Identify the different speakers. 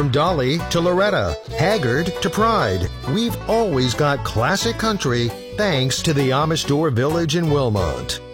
Speaker 1: From Dolly to Loretta, Haggard to Pride, we've always got classic country thanks to the Amish Door Village in Wilmot.